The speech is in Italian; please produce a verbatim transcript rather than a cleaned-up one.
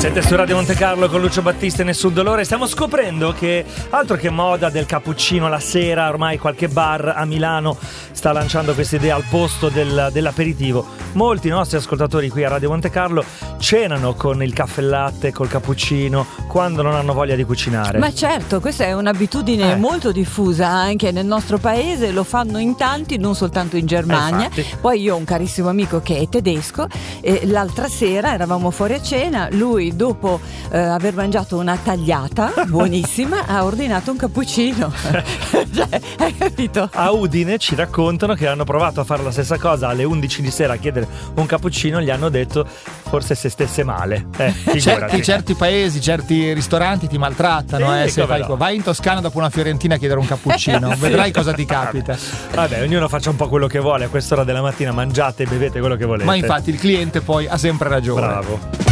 Siete su Radio Monte Carlo con Lucio Battista e Nessun Dolore. Stiamo scoprendo che altro che moda del cappuccino la sera, ormai qualche bar a Milano sta lanciando questa idea al posto del, dell'aperitivo. Molti nostri ascoltatori qui a Radio Monte Carlo cenano con il caffè latte, col cappuccino, quando non hanno voglia di cucinare. Ma certo, questa è un'abitudine eh. molto diffusa anche nel nostro paese, lo fanno in tanti, non soltanto in Germania. Eh, Poi io ho un carissimo amico che è tedesco e l'altra sera eravamo fuori a cena, lui dopo eh, aver mangiato una tagliata buonissima ha ordinato un cappuccino. Cioè, hai capito? A Udine ci raccontano che hanno provato a fare la stessa cosa alle undici di sera a chiedere un cappuccino, gli hanno detto forse se stesse male. Eh, certi, certi paesi, certi ristoranti ti maltrattano, eh, se fai, no. Vai in Toscana dopo una fiorentina a chiedere un cappuccino, vedrai cosa ti capita. Vabbè, ognuno faccia un po' quello che vuole, a quest'ora della mattina mangiate e bevete quello che volete. Ma infatti il cliente poi ha sempre ragione. Bravo.